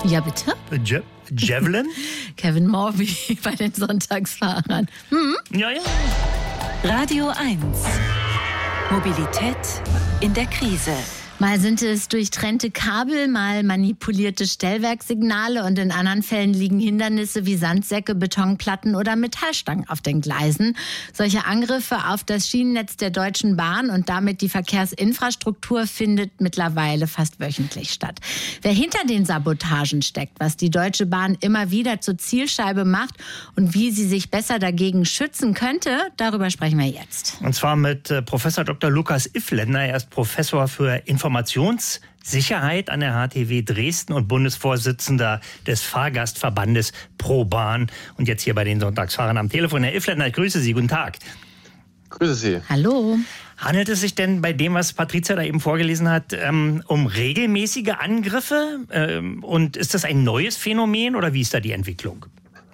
Ja, bitte? Javelin? Kevin Morby bei den Sonntagsfahrern. Ja. Radio 1. Mobilität in der Krise. Mal sind es durchtrennte Kabel, mal manipulierte Stellwerkssignale und in anderen Fällen liegen Hindernisse wie Sandsäcke, Betonplatten oder Metallstangen auf den Gleisen. Solche Angriffe auf das Schienennetz der Deutschen Bahn und damit die Verkehrsinfrastruktur findet mittlerweile fast wöchentlich statt. Wer hinter den Sabotagen steckt, was die Deutsche Bahn immer wieder zur Zielscheibe macht und wie sie sich besser dagegen schützen könnte, darüber sprechen wir jetzt. Und zwar mit Professor Dr. Lukas Iffländer. Er ist Professor für Informationssicherheit an der HTW Dresden und Bundesvorsitzender des Fahrgastverbandes ProBahn. Und jetzt hier bei den Sonntagsfahrern am Telefon. Herr Iffländer, ich grüße Sie. Guten Tag. Grüße Sie. Hallo. Handelt es sich denn bei dem, was Patricia da eben vorgelesen hat, um regelmäßige Angriffe? Und ist das ein neues Phänomen oder wie ist da die Entwicklung?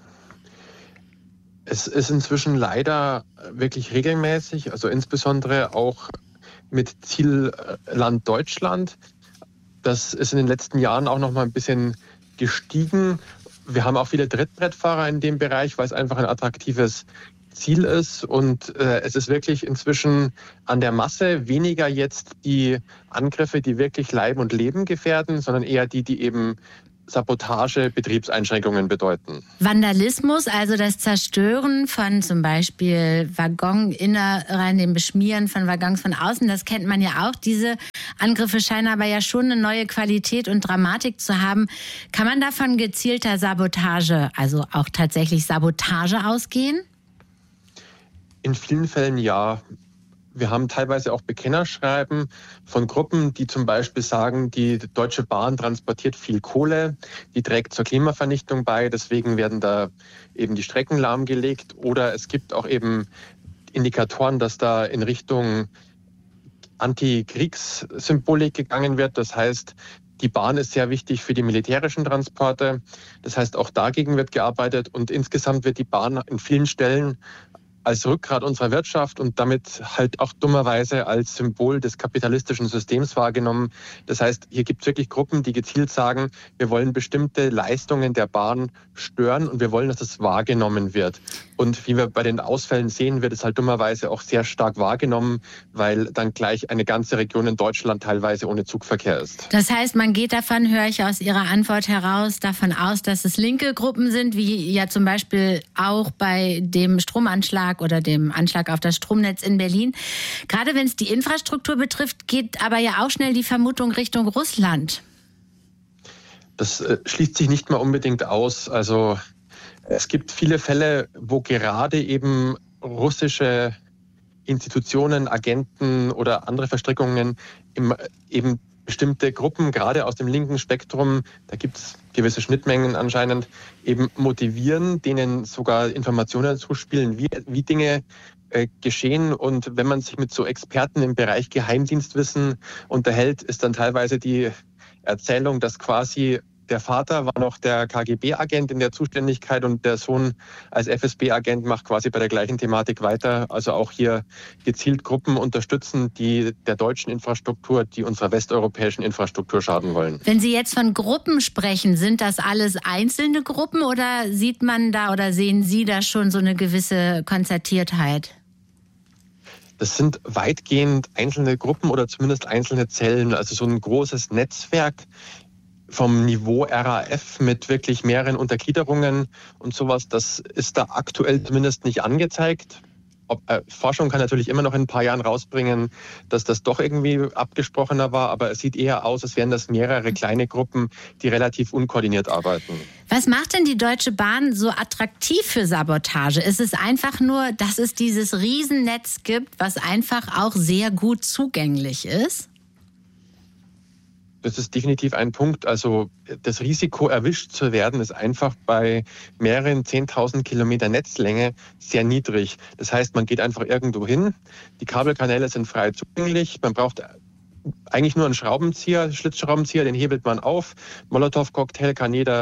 Es ist inzwischen leider wirklich regelmäßig, also insbesondere auch mit Zielland Deutschland. Das ist in den letzten Jahren auch noch mal ein bisschen gestiegen. Wir haben auch viele Trittbrettfahrer in dem Bereich, weil es einfach ein attraktives Ziel ist. Und es ist wirklich inzwischen an der Masse weniger jetzt die Angriffe, die wirklich Leib und Leben gefährden, sondern eher die eben Sabotage, Betriebseinschränkungen bedeuten. Vandalismus, also das Zerstören von zum Beispiel Waggoninnereien, dem Beschmieren von Waggons von außen, das kennt man ja auch. Diese Angriffe scheinen aber ja schon eine neue Qualität und Dramatik zu haben. Kann man da von gezielter Sabotage, also auch tatsächlich Sabotage ausgehen? In vielen Fällen ja. Wir haben teilweise auch Bekennerschreiben von Gruppen, die zum Beispiel sagen, die Deutsche Bahn transportiert viel Kohle, die trägt zur Klimavernichtung bei, deswegen werden da eben die Strecken lahmgelegt. Oder es gibt auch eben Indikatoren, dass da in Richtung Antikriegssymbolik gegangen wird. Das heißt, die Bahn ist sehr wichtig für die militärischen Transporte. Das heißt, auch dagegen wird gearbeitet und insgesamt wird die Bahn in vielen Stellen als Rückgrat unserer Wirtschaft und damit halt auch dummerweise als Symbol des kapitalistischen Systems wahrgenommen. Das heißt, hier gibt es wirklich Gruppen, die gezielt sagen, wir wollen bestimmte Leistungen der Bahn stören und wir wollen, dass das wahrgenommen wird. Und wie wir bei den Ausfällen sehen, wird es halt dummerweise auch sehr stark wahrgenommen, weil dann gleich eine ganze Region in Deutschland teilweise ohne Zugverkehr ist. Das heißt, man geht davon, höre ich aus Ihrer Antwort heraus, davon aus, dass es linke Gruppen sind, wie ja zum Beispiel auch bei dem Stromanschlag oder dem Anschlag auf das Stromnetz in Berlin. Gerade wenn es die Infrastruktur betrifft, geht aber ja auch schnell die Vermutung Richtung Russland. Das schließt sich nicht mal unbedingt aus. Also es gibt viele Fälle, wo gerade eben russische Institutionen, Agenten oder andere Verstrickungen eben bestimmte Gruppen, gerade aus dem linken Spektrum, da gibt es gewisse Schnittmengen anscheinend, eben motivieren, denen sogar Informationen zuspielen, wie Dinge geschehen. Und wenn man sich mit so Experten im Bereich Geheimdienstwissen unterhält, ist dann teilweise die Erzählung, dass quasi der Vater war noch der KGB-Agent in der Zuständigkeit und der Sohn als FSB-Agent macht quasi bei der gleichen Thematik weiter. Also auch hier gezielt Gruppen unterstützen, die der deutschen Infrastruktur, die unserer westeuropäischen Infrastruktur schaden wollen. Wenn Sie jetzt von Gruppen sprechen, sind das alles einzelne Gruppen oder sieht man da oder sehen Sie da schon so eine gewisse Konzertiertheit? Das sind weitgehend einzelne Gruppen oder zumindest einzelne Zellen, also so ein großes Netzwerk vom Niveau RAF mit wirklich mehreren Untergliederungen und sowas, das ist da aktuell zumindest nicht angezeigt. Forschung kann natürlich immer noch in ein paar Jahren rausbringen, dass das doch irgendwie abgesprochener war, aber es sieht eher aus, als wären das mehrere kleine Gruppen, die relativ unkoordiniert arbeiten. Was macht denn die Deutsche Bahn so attraktiv für Sabotage? Ist es einfach nur, dass es dieses Riesennetz gibt, was einfach auch sehr gut zugänglich ist? Das ist definitiv ein Punkt. Also das Risiko, erwischt zu werden, ist einfach bei mehreren 10.000 Kilometer Netzlänge sehr niedrig. Das heißt, man geht einfach irgendwo hin, die Kabelkanäle sind frei zugänglich, man braucht eigentlich nur einen Schraubenzieher, Schlitzschraubenzieher, den hebelt man auf. Molotow-Cocktail kann jeder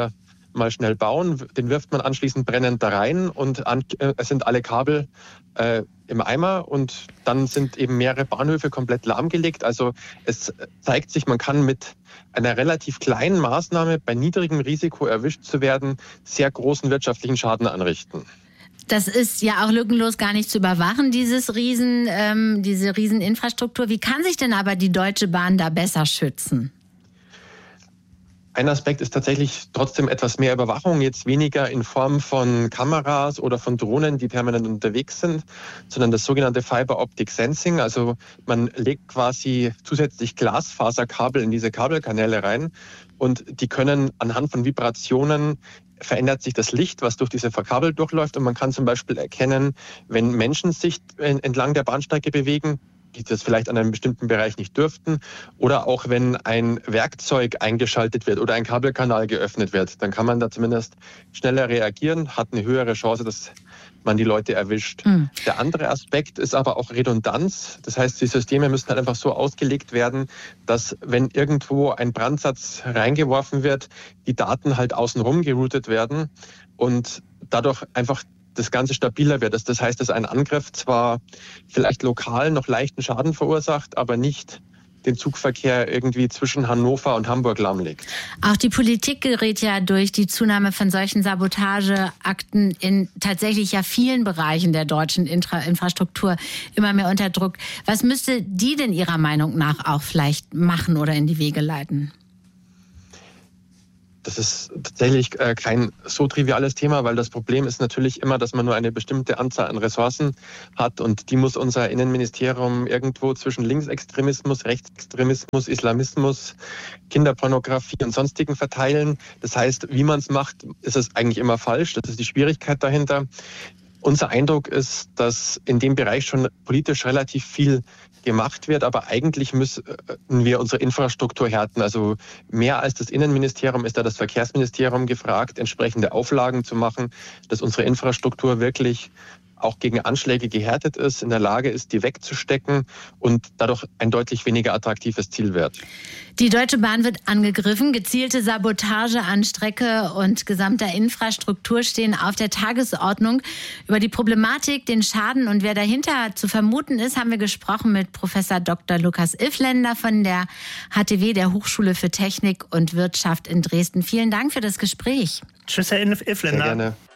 mal schnell bauen, den wirft man anschließend brennend da rein und es sind alle Kabel im Eimer und dann sind eben mehrere Bahnhöfe komplett lahmgelegt. Also es zeigt sich, man kann mit einer relativ kleinen Maßnahme bei niedrigem Risiko erwischt zu werden, sehr großen wirtschaftlichen Schaden anrichten. Das ist ja auch lückenlos gar nicht zu überwachen, diese Rieseninfrastruktur. Wie kann sich denn aber die Deutsche Bahn da besser schützen? Ein Aspekt ist tatsächlich trotzdem etwas mehr Überwachung, jetzt weniger in Form von Kameras oder von Drohnen, die permanent unterwegs sind, sondern das sogenannte Fiber Optic Sensing. Also man legt quasi zusätzlich Glasfaserkabel in diese Kabelkanäle rein und die können anhand von Vibrationen verändert sich das Licht, was durch diese Kabel durchläuft und man kann zum Beispiel erkennen, wenn Menschen sich entlang der Bahnstrecke bewegen, die das vielleicht an einem bestimmten Bereich nicht dürften, oder auch wenn ein Werkzeug eingeschaltet wird oder ein Kabelkanal geöffnet wird, dann kann man da zumindest schneller reagieren, hat eine höhere Chance, dass man die Leute erwischt. Der andere Aspekt ist aber auch Redundanz. Das heißt, die Systeme müssen halt einfach so ausgelegt werden, dass wenn irgendwo ein Brandsatz reingeworfen wird, die Daten halt außenrum geroutet werden und dadurch einfach das Ganze stabiler wird. Das heißt, dass ein Angriff zwar vielleicht lokal noch leichten Schaden verursacht, aber nicht den Zugverkehr irgendwie zwischen Hannover und Hamburg lahmlegt. Auch die Politik gerät ja durch die Zunahme von solchen Sabotageakten in tatsächlich ja vielen Bereichen der deutschen Infrastruktur immer mehr unter Druck. Was müsste die denn Ihrer Meinung nach auch vielleicht machen oder in die Wege leiten? Das ist tatsächlich kein so triviales Thema, weil das Problem ist natürlich immer, dass man nur eine bestimmte Anzahl an Ressourcen hat und die muss unser Innenministerium irgendwo zwischen Linksextremismus, Rechtsextremismus, Islamismus, Kinderpornografie und Sonstigen verteilen. Das heißt, wie man es macht, ist es eigentlich immer falsch. Das ist die Schwierigkeit dahinter. Unser Eindruck ist, dass in dem Bereich schon politisch relativ viel gemacht wird, aber eigentlich müssen wir unsere Infrastruktur härten. Also mehr als das Innenministerium ist da das Verkehrsministerium gefragt, entsprechende Auflagen zu machen, dass unsere Infrastruktur wirklich auch gegen Anschläge gehärtet ist, in der Lage ist, die wegzustecken und dadurch ein deutlich weniger attraktives Ziel wird. Die Deutsche Bahn wird angegriffen. Gezielte Sabotage an Strecke und gesamter Infrastruktur stehen auf der Tagesordnung. Über die Problematik, den Schaden und wer dahinter zu vermuten ist, haben wir gesprochen mit Professor Dr. Lukas Iffländer von der HTW, der Hochschule für Technik und Wirtschaft in Dresden. Vielen Dank für das Gespräch. Tschüss, Herr Iffländer. Sehr gerne.